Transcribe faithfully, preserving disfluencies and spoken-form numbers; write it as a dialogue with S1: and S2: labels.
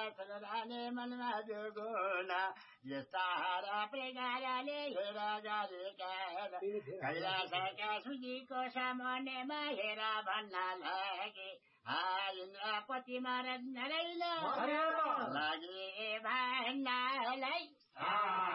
S1: सुनराने मनमा जोगुन यस्ता हरा प्रकारले हेर गरेका कैलाशका सुजीको सामान्यमा हेर भन्न लागे हा इन्द्रपति महाराज नारायण लागे भन्नलाई